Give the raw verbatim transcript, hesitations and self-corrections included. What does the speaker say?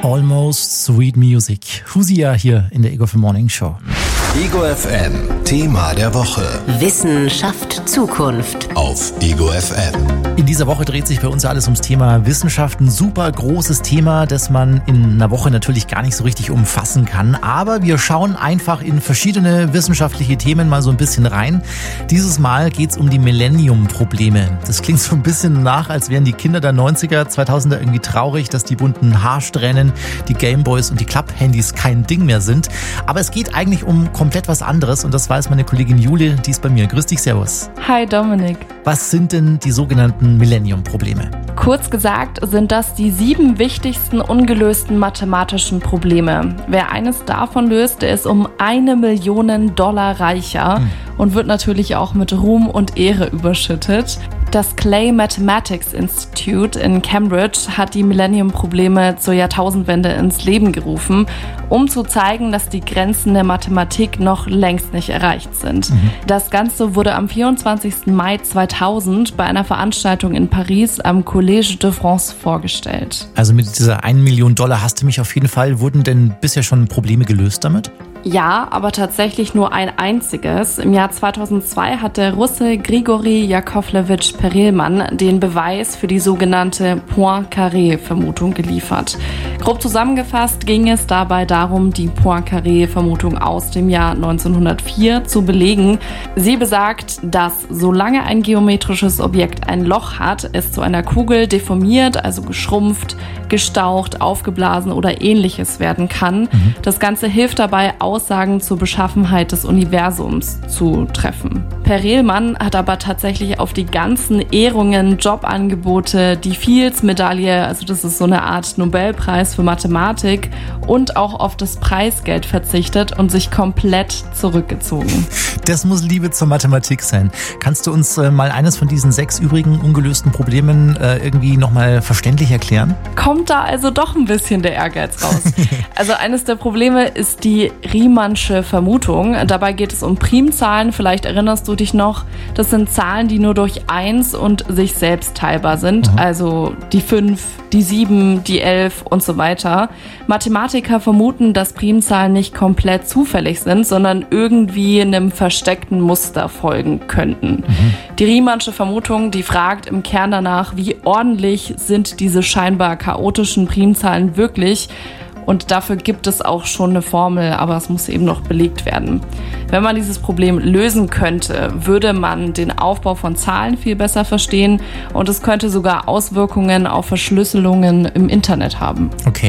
Almost Sweet Music. Husia hier in der Ego F M Morning Show. Ego F M, Thema der Woche. Wissenschaft Zukunft. Auf Ego F M. In dieser Woche dreht sich bei uns alles ums Thema Wissenschaft. Ein super großes Thema, das man in einer Woche natürlich gar nicht so richtig umfassen kann. Aber wir schauen einfach in verschiedene wissenschaftliche Themen mal so ein bisschen rein. Dieses Mal geht es um die Millennium-Probleme. Das klingt so ein bisschen nach, als wären die Kinder der neunziger, zweitausender irgendwie traurig, dass die bunten Haarsträhnen, die Gameboys und die Klapphandys kein Ding mehr sind. Aber es geht eigentlich um komplett was anderes und das weiß meine Kollegin Jule, die ist bei mir. Grüß dich, servus. Hi Dominik. Was sind denn die sogenannten Millennium-Probleme? Kurz gesagt sind das die sieben wichtigsten ungelösten mathematischen Probleme. Wer eines davon löst, der ist um eine Million Dollar reicher hm. und wird natürlich auch mit Ruhm und Ehre überschüttet. Das Clay Mathematics Institute in Cambridge hat die Millennium-Probleme zur Jahrtausendwende ins Leben gerufen, um zu zeigen, dass die Grenzen der Mathematik noch längst nicht erreicht sind. Mhm. Das Ganze wurde am vierundzwanzigsten Mai zweitausend bei einer Veranstaltung in Paris am Collège de France vorgestellt. Also mit dieser eine Million Dollar hast du mich auf jeden Fall. Wurden denn bisher schon Probleme gelöst damit? Ja, aber tatsächlich nur ein einziges. Im Jahr zweitausendzwei hat der Russe Grigori Jakovlewitsch Perelman den Beweis für die sogenannte Poincaré-Vermutung geliefert. Grob zusammengefasst ging es dabei darum, die Poincaré-Vermutung aus dem Jahr neunzehnhundertvier zu belegen. Sie besagt, dass solange ein geometrisches Objekt ein Loch hat, es zu einer Kugel deformiert, also geschrumpft, gestaucht, aufgeblasen oder ähnliches werden kann. Mhm. Das Ganze hilft dabei, Aussagen zur Beschaffenheit des Universums zu treffen. Perelman hat aber tatsächlich auf die ganzen Ehrungen, Jobangebote, die Fields-Medaille, also das ist so eine Art Nobelpreis für Mathematik, und auch auf das Preisgeld verzichtet und sich komplett zurückgezogen. Das muss Liebe zur Mathematik sein. Kannst du uns äh, mal eines von diesen sechs übrigen ungelösten Problemen äh, irgendwie nochmal verständlich erklären? Kommt da also doch ein bisschen der Ehrgeiz raus. Also eines der Probleme ist die Riemannsche Vermutung. Dabei geht es um Primzahlen, vielleicht erinnerst du dich noch. Das sind Zahlen, die nur durch eins und sich selbst teilbar sind. Mhm. Also die fünf, die sieben, die elf und so weiter. Mathematiker vermuten, dass Primzahlen nicht komplett zufällig sind, sondern irgendwie einem versteckten Muster folgen könnten. Mhm. Die Riemannsche Vermutung, die fragt im Kern danach, wie ordentlich sind diese scheinbar chaotischen Primzahlen wirklich? Und dafür gibt es auch schon eine Formel, aber es muss eben noch belegt werden. Wenn man dieses Problem lösen könnte, würde man den Aufbau von Zahlen viel besser verstehen und es könnte sogar Auswirkungen auf Verschlüsselungen im Internet haben. Okay.